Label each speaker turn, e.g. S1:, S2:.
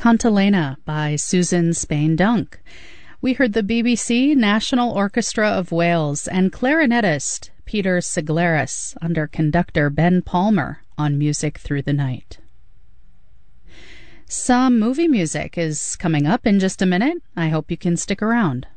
S1: Cantilena by Susan Spain Dunk. We heard the BBC National Orchestra of Wales and clarinetist Peter Siglaris under conductor Ben Palmer on Music Through the Night. Some movie music is coming up in just a minute. I hope you can stick around.